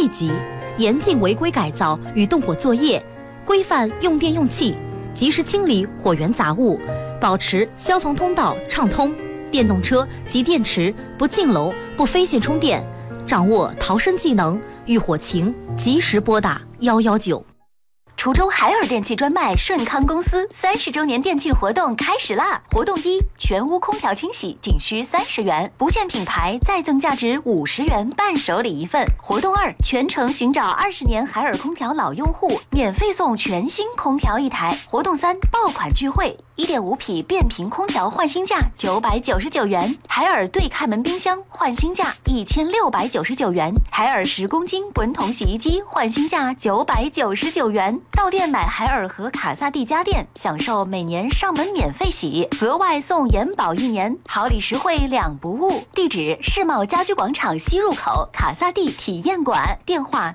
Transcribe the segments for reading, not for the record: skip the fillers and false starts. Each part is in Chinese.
密集，严禁违规改造与动火作业，规范用电用气，及时清理火源杂物，保持消防通道畅通。电动车及电池不进楼、不飞线充电，掌握逃生技能，遇火情及时拨打119。 滁州海尔电器专卖顺康公司30周年电器活动开始啦！活动一，全屋空调清洗仅需30元，不限品牌再赠价值50元伴手礼一份。活动二，全程寻找20年海尔空调老用户，免费送全新空调一台。活动三，爆款聚会，1.5匹变频空调换新价999元，海尔对开门冰箱换新价1699元，海尔10公斤滚筒洗衣机换新价999元。到店买海尔和卡萨帝家电，享受每年上门免费洗，额外送延保1年，好礼实惠两不误。地址：世贸家居广场西入口卡萨帝体验馆，电话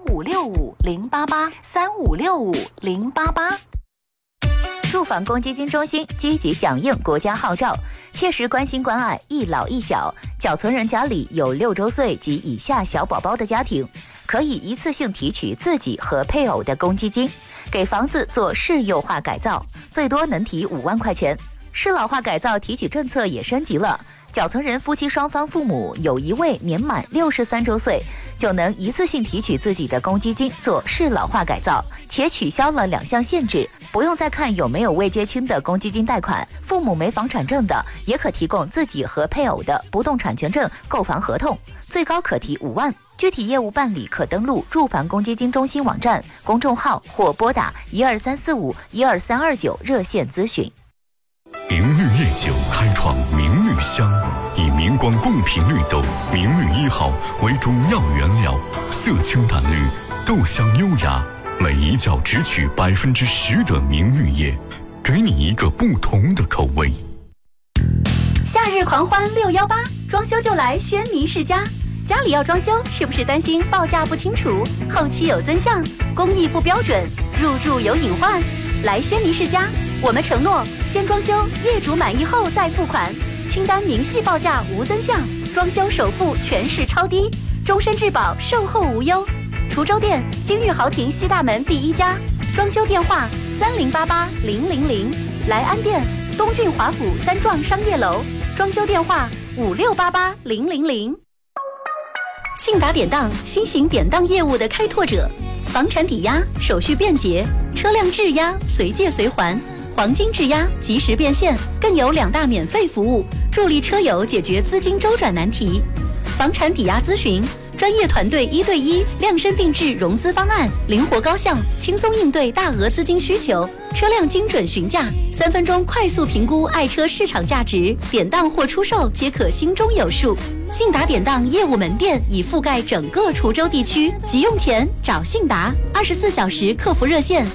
3565-088。 住房公积金中心积极响应国家号召，切实关心关爱一老一小。缴存人家里有6周岁及以下小宝宝的家庭，可以一次性提取自己和配偶的公积金，给房子做适幼化改造，最多能提5万块钱。适老化改造提取政策也升级了，缴存人夫妻双方父母有一位年满63周岁，就能一次性提取自己的公积金做适老化改造，且取消了2项限制，不用再看有没有未结清的公积金贷款，父母没房产证的也可提供自己和配偶的不动产权证购房合同，最高可提5万。具体业务办理可登录住房公积金中心网站、公众号或拨打12345-12329热线咨询。 明绿夜酒开创明绿香，以明光贡品绿豆明绿1号为主要原料，色清淡绿，豆香优雅，每一窖只取10%的明绿叶，给你一个不同的口味。 夏日狂欢618，装修就来轩尼诗家。家里要装修，是不是担心报价不清楚，后期有增项，工艺不标准，入住有隐患？来轩尼诗家，我们承诺先装修，业主满意后再付款，清单明细报价无增项，装修首付全市超低，终身质保，售后无忧。滁州店金玉豪庭西大门第1家，装修电话3088-000，来安店东郡华府3幢商业楼，装修电话5688-000。信达典当，新型典当业务的开拓者，房产抵押手续便捷，车辆质押随借随还，黄金质押及时变现，更有2大免费服务，助力车友解决资金周转难题。房产抵押咨询，专业团队1对1量身定制融资方案，灵活高效，轻松应对大额资金需求。车辆精准询价，3分钟快速评估爱车市场价值，典当或出售皆可心中有数。信达典当业务门店已覆盖整个滁州地区，急用钱找信达，24小时客服热线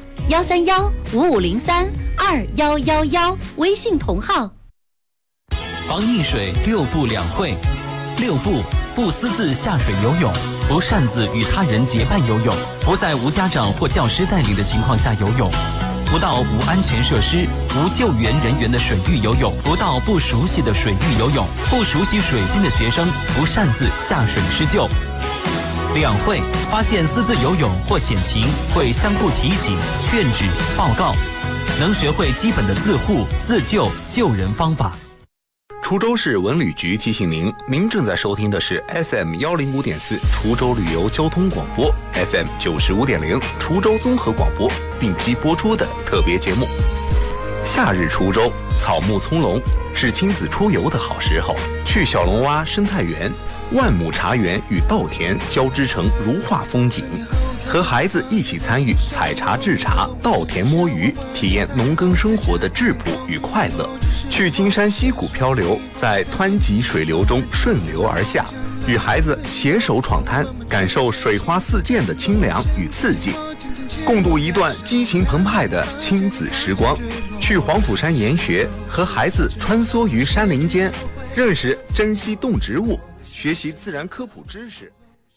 131-5503-2111，微信同号。 防溺水6不2会，6不：不私自下水游泳，不擅自与他人结伴游泳，不在无家长或教师带领的情况下游泳，不到无安全设施、无救援人员的水域游泳，不到不熟悉的水域游泳，不熟悉水性的学生不擅自下水施救。2会：发现私自游泳或险情，会相互提醒、劝止、报告，能学会基本的自护、自救、救人方法。 滁州市文旅局提醒您，您正在收听的是 FM 105.4滁州旅游交通广播， FM 95.0滁州综合广播并机播出的特别节目。夏日滁州草木葱茏，是亲子出游的好时候。去小龙洼生态园、万亩茶园与稻田交织成如画风景，和孩子一起参与采茶制茶、稻田摸鱼，体验农耕生活的质朴与快乐。去金山溪谷漂流，在湍急水流中顺流而下，与孩子携手闯滩，感受水花四溅的清凉与刺激，共度一段激情澎湃的亲子时光。去黄甫山研学，和孩子穿梭于山林间，认识珍稀动植物，学习自然科普知识。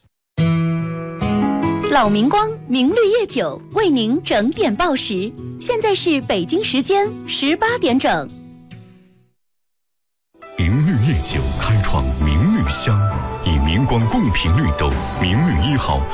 老明光明绿夜酒为您整点报时，现在是北京时间18点整。 明绿夜酒开创明绿香，以明光贡品绿豆明绿1号